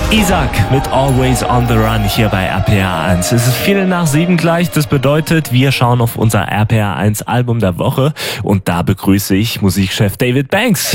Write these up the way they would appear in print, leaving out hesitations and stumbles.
Isaac mit Always on the Run hier bei RPR 1. Es ist 7:15 gleich, das bedeutet, wir schauen auf unser RPR 1 Album der Woche und da begrüße ich Musikchef David Banks.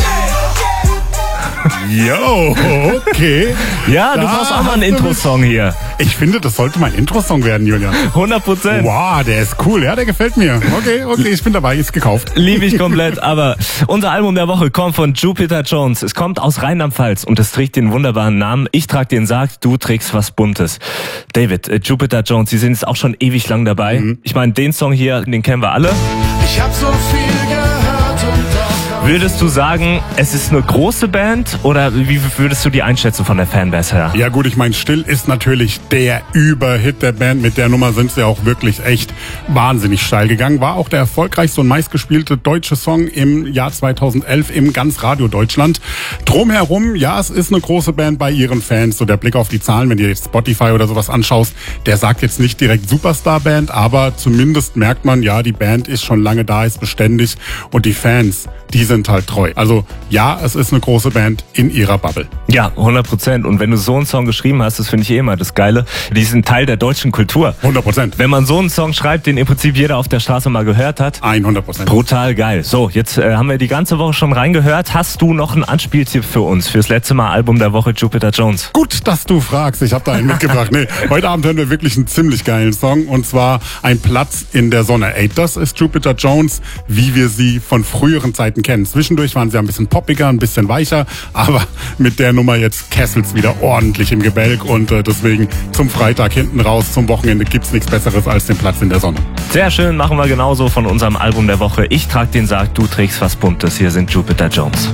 Yo, okay. Ja, du brauchst auch mal einen Intro-Song hier. Ich finde, das sollte mein Intro-Song werden, Julian. 100%. Wow, der ist cool, ja, der gefällt mir. Okay, ich bin dabei, ist gekauft. Liebe ich komplett, aber unser Album der Woche kommt von Jupiter Jones. Es kommt aus Rheinland-Pfalz und es trägt den wunderbaren Namen Ich trag den Sarg, du trägst was Buntes. David, Jupiter Jones, Sie sind jetzt auch schon ewig lang dabei. Ich meine, den Song hier, den kennen wir alle. Ich hab so viel gehört und doch. Würdest du sagen, es ist eine große Band oder wie würdest du die einschätzen von der Fanbase her? Ja gut, ich meine, Still ist natürlich der Überhit der Band. Mit der Nummer sind sie auch wirklich echt wahnsinnig steil gegangen. War auch der erfolgreichste und meistgespielte deutsche Song im Jahr 2011 im ganz Radio Deutschland. Drumherum, ja, es ist eine große Band bei ihren Fans. So der Blick auf die Zahlen, wenn du jetzt Spotify oder sowas anschaust, der sagt jetzt nicht direkt Superstar-Band, aber zumindest merkt man, ja, die Band ist schon lange da, ist beständig und die Fans, die sind halt treu. Also ja, es ist eine große Band in ihrer Bubble. Ja, 100%. Und wenn du so einen Song geschrieben hast, das finde ich immer das Geile, die sind Teil der deutschen Kultur. 100%. Wenn man so einen Song schreibt, den im Prinzip jeder auf der Straße mal gehört hat. 100%. Brutal geil. So, jetzt haben wir die ganze Woche schon reingehört. Hast du noch einen Anspieltipp für uns, fürs letzte Mal Album der Woche Jupiter Jones? Gut, dass du fragst. Ich habe da einen mitgebracht. Nee, heute Abend hören wir wirklich einen ziemlich geilen Song und zwar Ein Platz in der Sonne. Ey, das ist Jupiter Jones, wie wir sie von früheren Zeiten kennen. Zwischendurch waren sie ein bisschen poppiger, ein bisschen weicher, aber mit der Nummer jetzt kesselt's wieder ordentlich im Gebälk und deswegen zum Freitag hinten raus, zum Wochenende gibt's nichts Besseres als den Platz in der Sonne. Sehr schön, machen wir genauso von unserem Album der Woche. Ich trag den Sarg, du trägst was Buntes. Hier sind Jupiter Jones.